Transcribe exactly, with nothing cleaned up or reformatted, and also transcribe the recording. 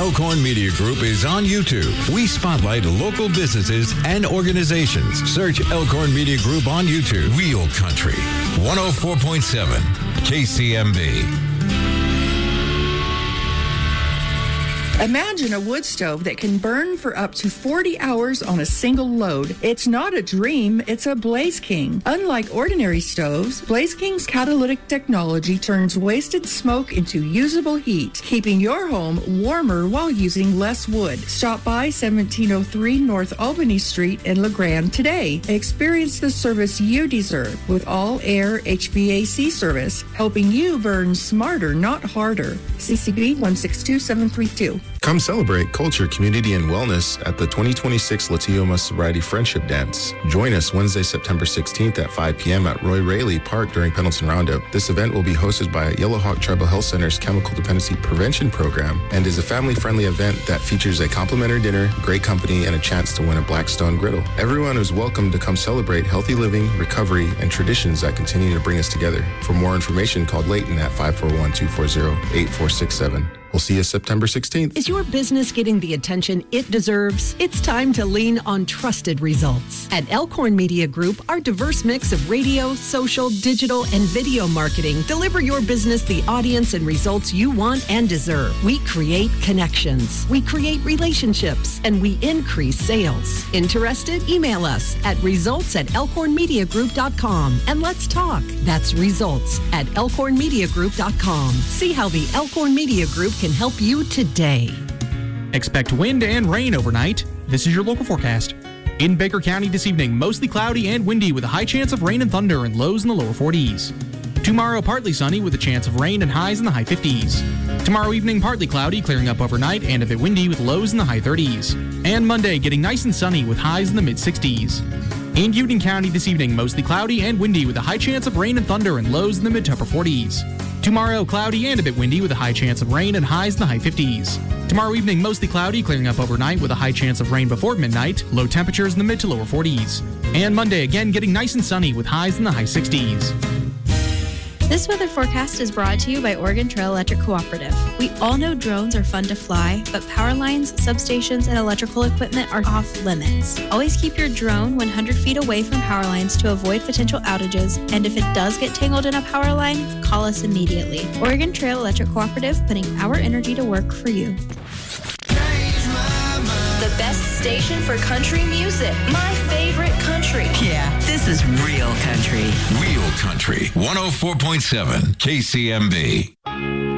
Elkhorn Media Group is on YouTube. We spotlight local businesses and organizations. Search Elkhorn Media Group on YouTube. Real Country, one oh four point seven K C M B. Imagine a wood stove that can burn for up to forty hours on a single load. It's not a dream, it's a Blaze King. Unlike ordinary stoves, Blaze King's catalytic technology turns wasted smoke into usable heat, keeping your home warmer while using less wood. Stop by seventeen oh three North Albany Street in LeGrand today. Experience the service you deserve with all air H V A C service, helping you burn smarter, not harder. C C B one six two seven three two. Come celebrate culture, community, and wellness at the twenty twenty-six Latioma Sobriety Friendship Dance. Join us Wednesday, September sixteenth at five p.m. at Roy Rayleigh Park during Pendleton Roundup. This event will be hosted by Yellowhawk Tribal Health Center's Chemical Dependency Prevention Program and is a family-friendly event that features a complimentary dinner, great company, and a chance to win a Blackstone griddle. Everyone is welcome to come celebrate healthy living, recovery, and traditions that continue to bring us together. For more information, call Leighton at five four one, two four zero, eight four six seven. We'll see you September sixteenth. Is your business getting the attention it deserves? It's time to lean on trusted results. At Elkhorn Media Group, our diverse mix of radio, social, digital, and video marketing deliver your business the audience and results you want and deserve. We create connections, we create relationships, and we increase sales. Interested? Email us at results at elkhorn media group dot com and let's talk. That's results at elkhorn media group dot com. See how the Elkhorn Media Group can help you today. Expect wind and rain overnight. This is your local forecast. In Baker County this evening, mostly cloudy and windy with a high chance of rain and thunder and lows in the lower forties. Tomorrow, partly sunny with a chance of rain and highs in the high fifties. Tomorrow evening, partly cloudy, clearing up overnight and a bit windy with lows in the high thirties. And Monday, getting nice and sunny with highs in the mid sixties. In Union County this evening, mostly cloudy and windy with a high chance of rain and thunder and lows in the mid to upper forties. Tomorrow, cloudy and a bit windy with a high chance of rain and highs in the high fifties. Tomorrow evening, mostly cloudy, clearing up overnight with a high chance of rain before midnight, low temperatures in the mid to lower forties. And Monday, again, getting nice and sunny with highs in the high sixties. This weather forecast is brought to you by Oregon Trail Electric Cooperative. We all know drones are fun to fly, but power lines, substations, and electrical equipment are off limits. Always keep your drone one hundred feet away from power lines to avoid potential outages, and if it does get tangled in a power line, call us immediately. Oregon Trail Electric Cooperative, putting our energy to work for you. The best station for country music. My favorite country. Yeah, this is real country. Real Country, one oh four point seven K C M B.